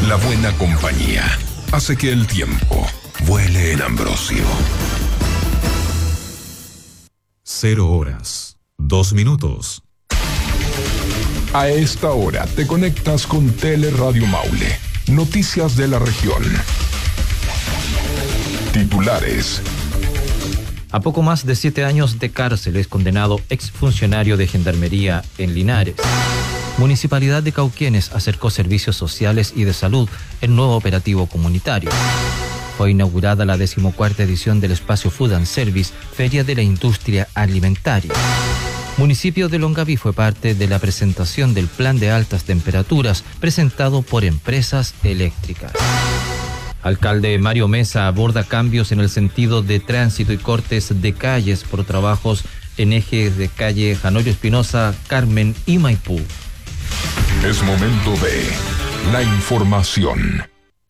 La buena compañía hace que el tiempo vuele en Ambrosio. 0:02. A esta hora te conectas con Teleradio Maule. Noticias de la región. Titulares. A poco más de 7 años de cárcel es condenado exfuncionario de Gendarmería en Linares. Municipalidad de Cauquenes acercó servicios sociales y de salud en nuevo operativo comunitario. Fue inaugurada la 14ª edición del espacio Food and Service, Feria de la Industria Alimentaria. Municipio de Longaví fue parte de la presentación del Plan de Altas Temperaturas presentado por Empresas Eléctricas. Alcalde Mario Mesa aborda cambios en el sentido de tránsito y cortes de calles por trabajos en ejes de calle Janorio Espinosa, Carmen y Maipú. Es momento de la información.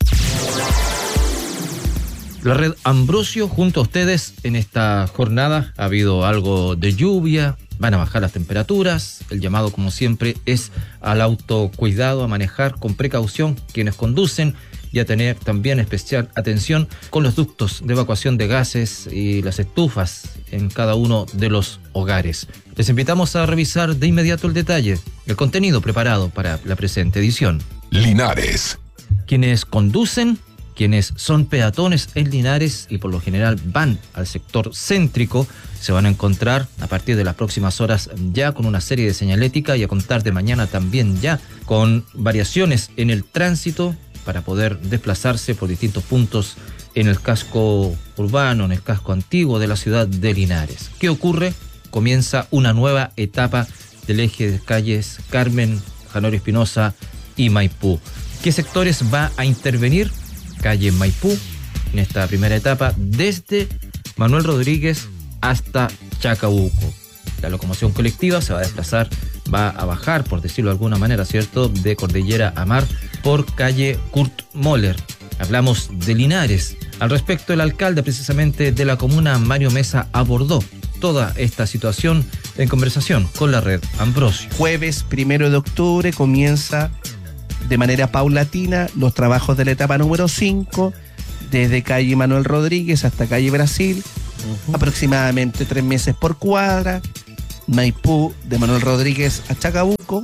La red Ambrosio junto a ustedes en esta jornada. Ha habido algo de lluvia, van a bajar las temperaturas. El llamado, como siempre, es al autocuidado, a manejar con precaución quienes conducen y a tener también especial atención con los ductos de evacuación de gases y las estufas en cada uno de los hogares. Les invitamos a revisar de inmediato el detalle, el contenido preparado para la presente edición. Linares. Quienes conducen, quienes son peatones en Linares y por lo general van al sector céntrico, se van a encontrar a partir de las próximas horas ya con una serie de señalética y a contar de mañana también ya con variaciones en el tránsito para poder desplazarse por distintos puntos en el casco urbano, en el casco antiguo de la ciudad de Linares. ¿Qué ocurre? Comienza una nueva etapa del eje de calles Carmen, Janorio Espinosa y Maipú. ¿Qué sectores va a intervenir? Calle Maipú, en esta primera etapa, desde Manuel Rodríguez hasta Chacabuco. La locomoción colectiva se va a desplazar, va a bajar, por decirlo de alguna manera, ¿cierto?, de Cordillera a Mar por calle Kurt Moller. Hablamos de Linares. Al respecto, el alcalde precisamente de la comuna, Mario Mesa, abordó toda esta situación en conversación con la red Ambrosio. Jueves 1 de octubre comienza de manera paulatina los trabajos de la etapa número 5, desde calle Manuel Rodríguez hasta calle Brasil, aproximadamente 3 meses por cuadra. Maipú de Manuel Rodríguez a Chacabuco,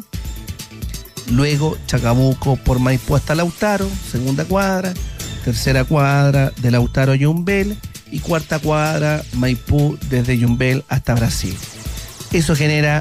luego Chacabuco por Maipú hasta Lautaro, segunda cuadra, tercera cuadra de Lautaro a Yumbel y cuarta cuadra Maipú desde Yumbel hasta Brasil. Eso genera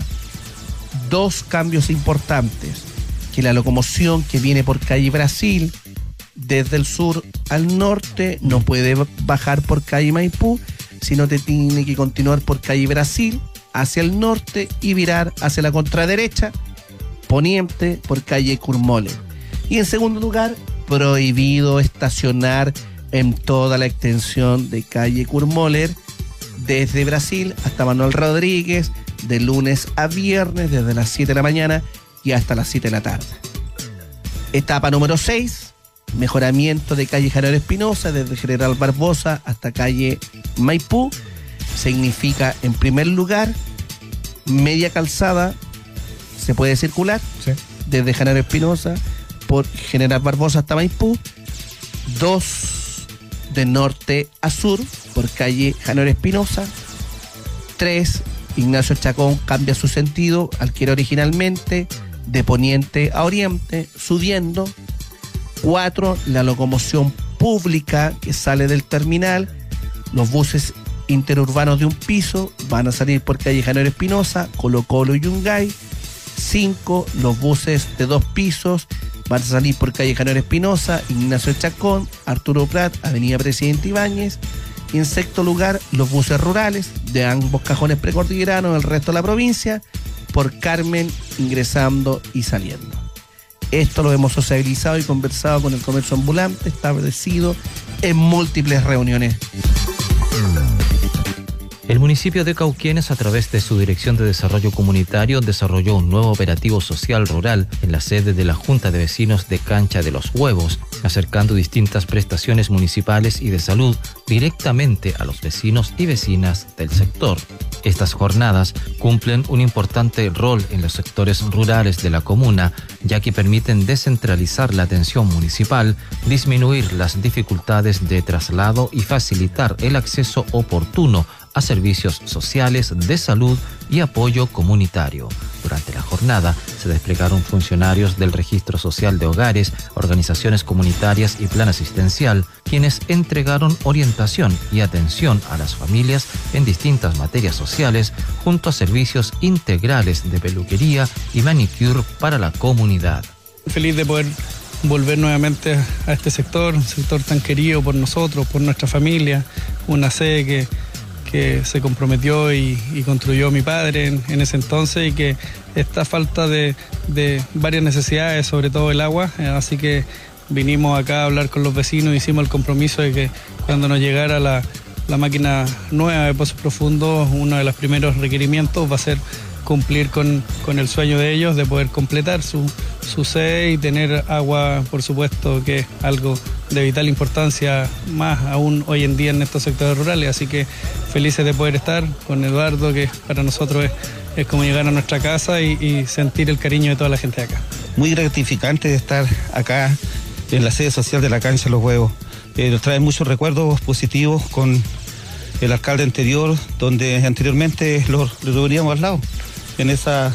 2 cambios importantes: que la locomoción que viene por calle Brasil desde el sur al norte no puede bajar por calle Maipú, sino que tiene que continuar por calle Brasil hacia el norte y virar hacia la contraderecha poniente por calle Curmole. Y en segundo lugar, prohibido estacionar en toda la extensión de calle Curmoler desde Brasil hasta Manuel Rodríguez de lunes a viernes desde las 7 de la mañana y hasta las 7 de la tarde. Etapa número 6, mejoramiento de calle Janorio Espinosa desde General Barbosa hasta calle Maipú. Significa, en primer lugar, media calzada se puede circular, sí, desde Janorio Espinosa por General Barbosa hasta Maipú. 2 de norte a sur por calle Janorio Espinosa. 3, Ignacio Chacón cambia su sentido al que era originalmente, de poniente a oriente, subiendo. 4, la locomoción pública que sale del terminal, los buses interurbanos de un piso van a salir por calle Janorio Espinosa, Colo Colo y Yungay. 5, los buses de 2 pisos van a salir por calle Janorio Espinosa, Ignacio Chacón, Arturo Prat, Avenida Presidente Ibáñez. Y en sexto lugar, los buses rurales de ambos cajones precordilleranos del resto de la provincia por Carmen, ingresando y saliendo. Esto lo hemos sociabilizado y conversado con el comercio ambulante, establecido en múltiples reuniones. El municipio de Cauquenes, a través de su Dirección de Desarrollo Comunitario, desarrolló un nuevo operativo social rural en la sede de la Junta de Vecinos de Cancha de los Huevos, acercando distintas prestaciones municipales y de salud directamente a los vecinos y vecinas del sector. Estas jornadas cumplen un importante rol en los sectores rurales de la comuna, ya que permiten descentralizar la atención municipal, disminuir las dificultades de traslado y facilitar el acceso oportuno a servicios sociales, de salud y apoyo comunitario. Durante la jornada se desplegaron funcionarios del Registro Social de Hogares, organizaciones comunitarias y plan asistencial, quienes entregaron orientación y atención a las familias en distintas materias sociales, junto a servicios integrales de peluquería y manicure para la comunidad. Feliz de poder volver nuevamente a este sector, un sector tan querido por nosotros, por nuestra familia, una sede que se comprometió y construyó mi padre en ese entonces, y que está falta de varias necesidades, sobre todo el agua, así que vinimos acá a hablar con los vecinos, hicimos el compromiso de que cuando nos llegara la máquina nueva de Pozos Profundos, uno de los primeros requerimientos va a ser cumplir con el sueño de ellos de poder completar su sede y tener agua, por supuesto, que es algo de vital importancia, más aún hoy en día en estos sectores rurales. Así que felices de poder estar con Eduardo, que para nosotros es como llegar a nuestra casa y sentir el cariño de toda la gente de acá. Muy gratificante de estar acá en la sede social de la Cancha de los Huevos. Nos trae muchos recuerdos positivos con el alcalde anterior, donde anteriormente lo reuníamos al lado, en esa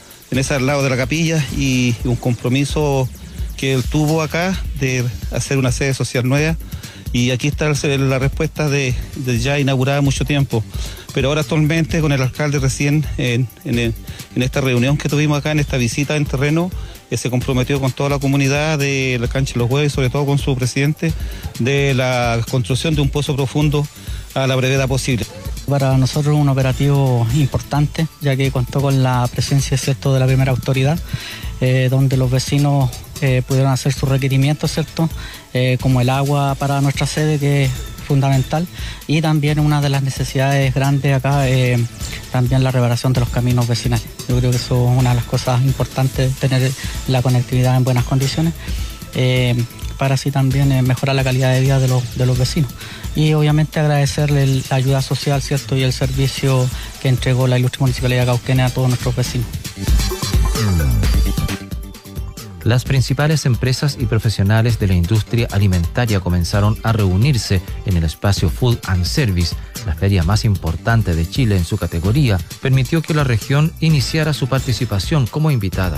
al lado de la capilla, y un compromiso que él tuvo acá de hacer una sede social nueva, y aquí está la respuesta de ya inaugurada mucho tiempo. Pero ahora actualmente con el alcalde recién en esta reunión que tuvimos acá, en esta visita en terreno, se comprometió con toda la comunidad de la Cancha de los Huevos, sobre todo con su presidente, de la construcción de un pozo profundo a la brevedad posible. Para nosotros un operativo importante, ya que contó con la presencia, ¿cierto?, de la primera autoridad, donde los vecinos pudieron hacer sus requerimientos, ¿cierto?, como el agua para nuestra sede, que es fundamental, y también una de las necesidades grandes acá, también la reparación de los caminos vecinales. Yo creo que eso es una de las cosas importantes, tener la conectividad en buenas condiciones, para así también mejorar la calidad de vida de los vecinos. Y obviamente agradecerle la ayuda social, ¿cierto?, y el servicio que entregó la ilustre Municipalidad de Cauquenes a todos nuestros vecinos. Las principales empresas y profesionales de la industria alimentaria comenzaron a reunirse en el espacio Food and Service. La feria más importante de Chile en su categoría permitió que la región iniciara su participación como invitada